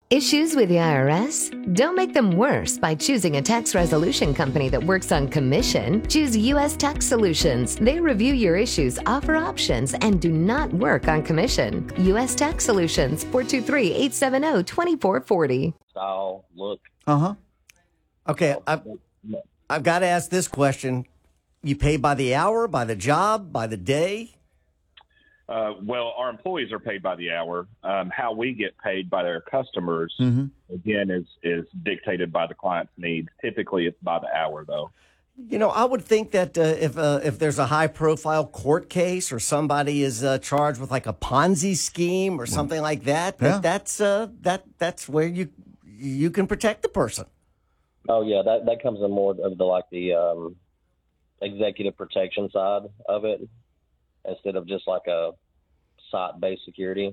Issues with the IRS? Don't make them worse by choosing a tax resolution company that works on commission. Choose U.S. Tax Solutions. They review your issues, offer options, and do not work on commission. U.S. Tax Solutions, 423-870-2440. Style, look. Uh-huh. Okay, I've got to ask this question. You pay by the hour, by the job, by the day? Well, our employees are paid by the hour. How we get paid by their customers, again, is dictated by the client's needs. Typically, it's by the hour, though. You know, I would think that if there's a high-profile court case or somebody is charged with like a Ponzi scheme or something like that, that's where you can protect the person. Oh yeah, that comes in more of the executive protection side of it, instead of just like a site-based security.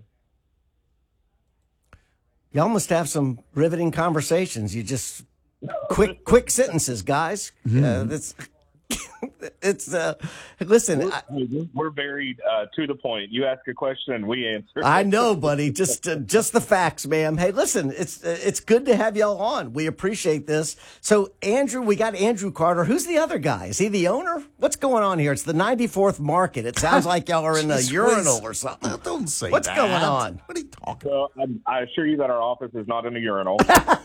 Y'all must have some riveting conversations. You just quick sentences, guys. Listen. We're very to the point. You ask a question and we answer. I know, buddy. Just the facts, man. Hey, listen, it's good to have y'all on. We appreciate this. So, Andrew, we got Andrew Carter. Who's the other guy? Is he the owner? What's going on here? It's the 94th Market. It sounds like y'all are in a urinal or something. No, don't say What's that. going on? What are you talking Well, I assure you that our office is not in a urinal.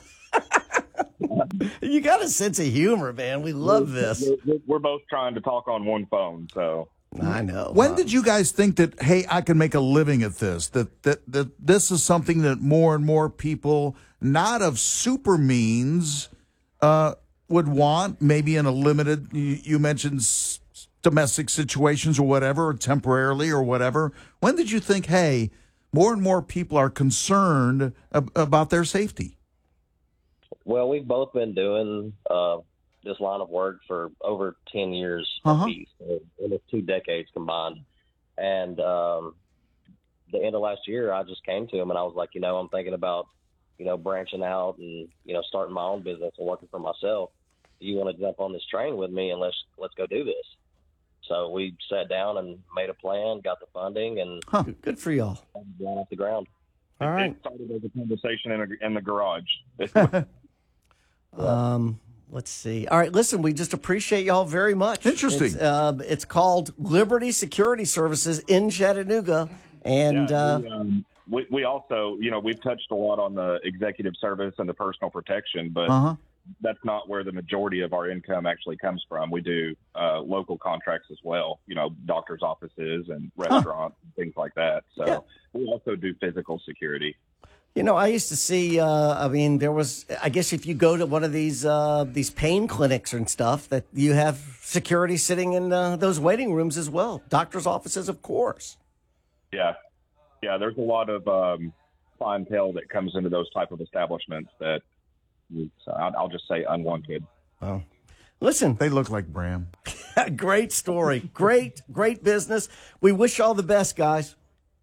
You got a sense of humor, man. We love this. We're both trying to talk on one phone, so. I know. When did you guys think that, hey, I can make a living at this? That this is something that more and more people, not of super means, would want, maybe in a limited, you mentioned domestic situations or whatever, or temporarily or whatever. When did you think, hey, more and more people are concerned about their safety? Well, we've both been doing this line of work for over 10 years apiece, almost 2 decades combined. And the end of last year, I just came to him and I was like, I'm thinking about, branching out and, starting my own business and working for myself. Do you want to jump on this train with me and let's go do this? So we sat down and made a plan, got the funding, and good for y'all. Got off the ground. All right. It started as a conversation in the garage. Let's see. All right, listen, we just appreciate y'all very much. Interesting. It's called Liberty Security Services in Chattanooga. And we also, we've touched a lot on the executive service and the personal protection, but that's not where the majority of our income actually comes from. We do local contracts as well, doctors' offices and restaurants and things like that. So we also do physical security. I used to see, there was, I guess if you go to one of these pain clinics and stuff, that you have security sitting in those waiting rooms as well. Doctors' offices, of course. Yeah. Yeah, there's a lot of clientele that comes into those type of establishments that I'll just say unwanted. Well, listen. They look like Bram. Great story. Great business. We wish y'all the best, guys.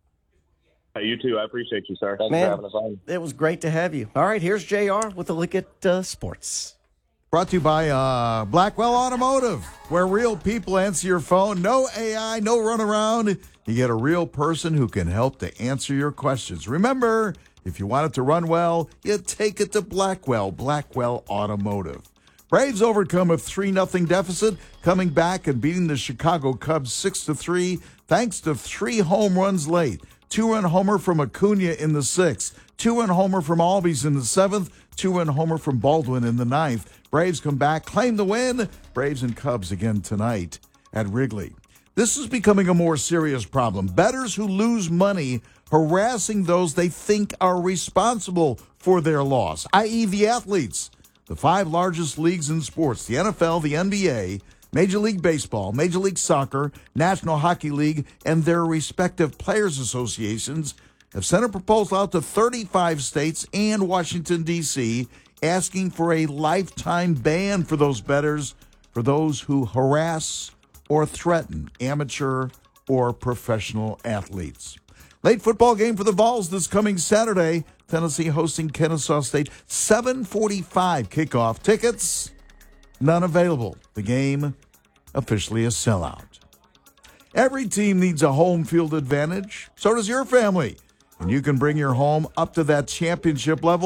Hey, you too. I appreciate you, sir. Thanks for having us on. It was great to have you. All right, here's JR with a look at sports. Brought to you by Blackwell Automotive, where real people answer your phone. No AI, no runaround. You get a real person who can help to answer your questions. Remember, if you want it to run well, you take it to Blackwell Automotive. Braves overcome a 3-0 deficit, coming back and beating the Chicago Cubs 6-3, thanks to 3 home runs late. 2-run homer from Acuna in the 6th, 2-run homer from Albies in the 7th, 2-run homer from Baldwin in the 9th. Braves come back, claim the win. Braves and Cubs again tonight at Wrigley. This is becoming a more serious problem. Bettors who lose money harassing those they think are responsible for their loss, i.e. the athletes. The 5 largest leagues in sports, the NFL, the NBA, Major League Baseball, Major League Soccer, National Hockey League, and their respective players' associations have sent a proposal out to 35 states and Washington, D.C., asking for a lifetime ban for those bettors, for those who harass or threaten amateur or professional athletes. Late football game for the Vols this coming Saturday. Tennessee hosting Kennesaw State. 7:45 kickoff. Tickets, none available. The game officially a sellout. Every team needs a home field advantage. So does your family. And you can bring your home up to that championship level